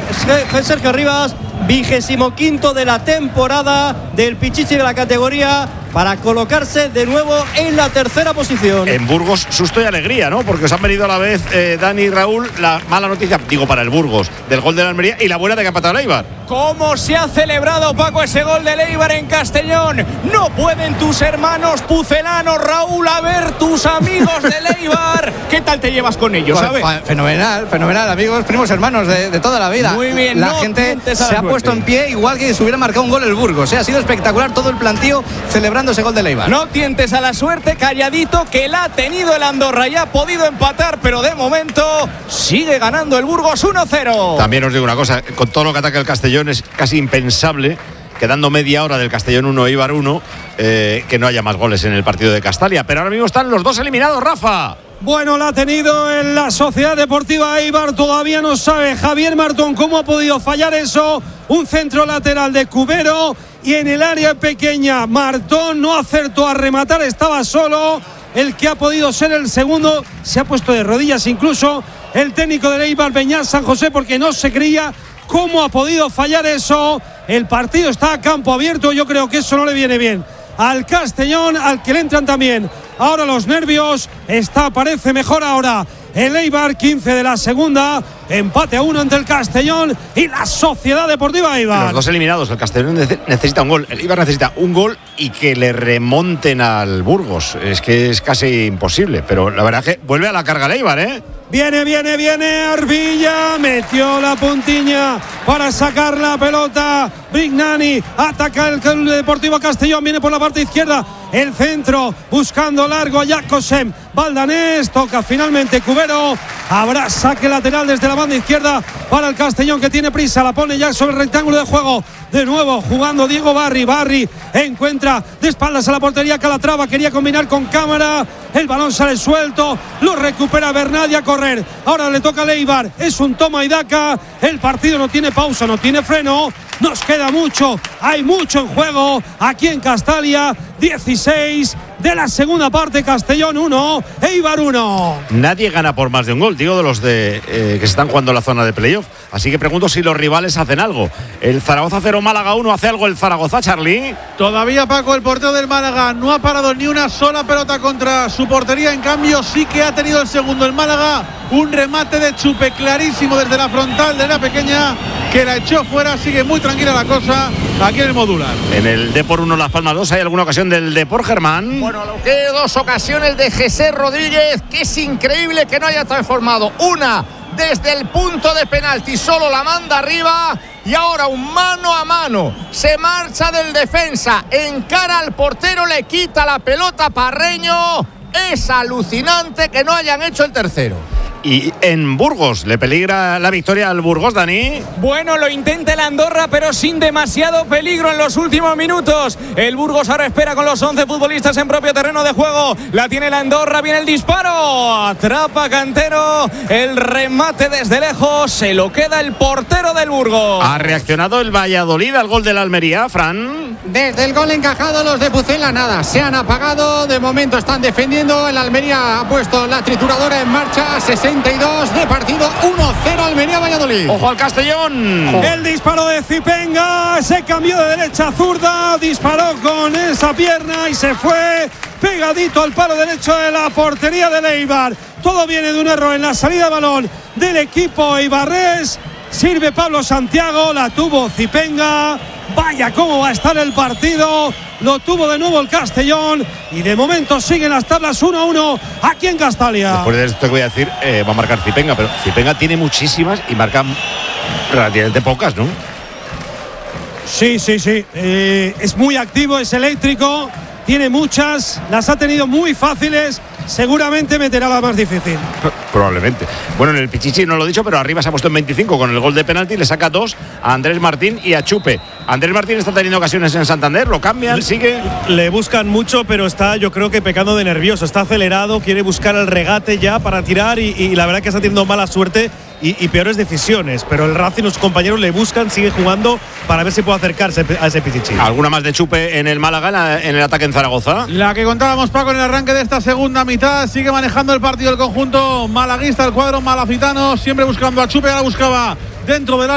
Sergio Rivas, 25º de la temporada del Pichichi de la categoría, para colocarse de nuevo en la tercera posición. En Burgos, susto y alegría, ¿no? Porque os han venido a la vez, Dani y Raúl, la mala noticia, digo, para el Burgos, del gol de la Almería, y la buena de que ha empatado el Eibar. ¿Cómo se ha celebrado, Paco, ese gol del Eibar en Castellón? No pueden tus hermanos pucelanos, Raúl, a ver tus amigos del Eibar. ¿Qué tal te llevas con ellos, sabes? Fenomenal, amigos, primos hermanos de toda la vida. Muy bien. La gente se ha puesto en pie igual que si hubiera marcado un gol el Burgos. Ha sido espectacular todo el plantío celebrando ese gol del Eibar. No tientes a la suerte, calladito, que la ha tenido el Andorra y ha podido empatar, pero de momento sigue ganando el Burgos 1-0. También os digo una cosa, con todo lo que ataca el Castellón es casi impensable, quedando media hora del Castellón 1, Eibar 1, que no haya más goles en el partido de Castalia. Pero ahora mismo están los dos eliminados, Rafa. Bueno, la ha tenido en la Sociedad Deportiva Eibar, todavía no sabe Javier Martón cómo ha podido fallar eso. Un centro lateral de Cubero y en el área pequeña Martón no acertó a rematar, estaba solo. El que ha podido ser el segundo se ha puesto de rodillas incluso el técnico de Eibar, Beñat San José, porque no se creía cómo ha podido fallar eso. El partido está a campo abierto, yo creo que eso no le viene bien al Castellón, al que le entran también ahora los nervios. Parece mejor ahora el Eibar, 15 de la segunda, empate a 1 ante el Castellón y la Sociedad Deportiva Eibar. Los dos eliminados, el Castellón necesita un gol, el Eibar necesita un gol y que le remonten al Burgos. Es que es casi imposible, pero la verdad es que vuelve a la carga el Eibar, ¿eh? Viene Arbilla, metió la puntiña para sacar la pelota. Brignani ataca el Deportivo Castellón, viene por la parte izquierda, el centro buscando largo a Jacosem. Valdanés toca finalmente Cubero. Habrá saque lateral desde la banda izquierda para el Castellón, que tiene prisa, la pone ya sobre el rectángulo de juego. De nuevo jugando Diego Barry encuentra de espaldas a la portería Calatrava, quería combinar con Cámara, el balón sale suelto, lo recupera Bernat y a correr. Ahora le toca a Eibar, es un toma y daca, el partido no tiene pausa, no tiene freno, nos queda mucho, hay mucho en juego aquí en Castalia. 16 de la segunda parte, Castellón 1, Eibar 1. Nadie gana por más de un gol, digo, de los que se están jugando en la zona de playoff. Así que pregunto si los rivales hacen algo. El Zaragoza 0, Málaga 1, ¿hace algo el Zaragoza, Charlie? Todavía, Paco, el portero del Málaga no ha parado ni una sola pelota contra su portería. En cambio, sí que ha tenido el segundo el Málaga, un remate de Chupe clarísimo desde la frontal de la pequeña, que la echó fuera. Sigue muy tranquila la cosa aquí en el Modular. En el Depor 1, Las Palmas 2, ¿hay alguna ocasión del Depor, Germán? Bueno, lo que dos ocasiones de Jesé Rodríguez, que es increíble que no haya transformado. Una desde el punto de penalti, solo la manda arriba, y ahora un mano a mano. Se marcha del defensa, encara al portero, le quita la pelota a Parreño. Es alucinante que no hayan hecho el tercero. Y en Burgos, ¿le peligra la victoria al Burgos, Dani? Bueno, lo intenta el Andorra, pero sin demasiado peligro en los últimos minutos. El Burgos ahora espera con los 11 futbolistas en propio terreno de juego. La tiene el Andorra, viene el disparo. Atrapa Cantero, el remate desde lejos, se lo queda el portero del Burgos. ¿Ha reaccionado el Valladolid al gol de la Almería, Fran? Desde el gol encajado, los de Pucela nada, se han apagado, de momento están defendiendo. El Almería ha puesto la trituradora en marcha. 62 de partido, 1-0 Almería-Valladolid. ¡Ojo al Castellón! El disparo de Zipenga, se cambió de derecha a zurda, disparó con esa pierna y se fue pegadito al palo derecho de la portería del Eibar. Todo viene de un error en la salida de balón del equipo eibarrés. Sirve Pablo Santiago, la tuvo Zipenga. Vaya cómo va a estar el partido. Lo tuvo de nuevo el Castellón y de momento siguen las tablas 1-1 aquí en Castalia. Después de esto que voy a decir, va a marcar Zipenga, pero Zipenga tiene muchísimas y marca relativamente pocas, ¿no? Sí. Es muy activo, es eléctrico, tiene muchas, las ha tenido muy fáciles. Seguramente meterá la más difícil. Probablemente. Bueno, en el Pichichi no lo he dicho, pero arriba se ha puesto en 25 con el gol de penalti. Le saca 2 a Andrés Martín y a Chupe. Andrés Martín está teniendo ocasiones en Santander, lo cambian, sigue. Le buscan mucho, pero está, yo creo que pecando de nervioso. Está acelerado, quiere buscar el regate ya para tirar y la verdad que está teniendo mala suerte y peores decisiones. Pero el Racing y los compañeros le buscan, sigue jugando para ver si puede acercarse a ese Pichichi. ¿Alguna más de Chupe en el Málaga, en el ataque en Zaragoza? La que contábamos, Paco, en el arranque de esta segunda mitad. Sigue manejando el partido el conjunto malaguista, el cuadro malacitano, siempre buscando a Chupe. Ahora buscaba dentro del área.